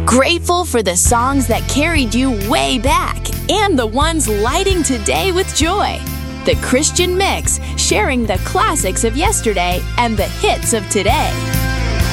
Grateful for the songs that carried you way back and the ones lighting today with joy. The Christian Mix, sharing the classics of yesterday and the hits of today.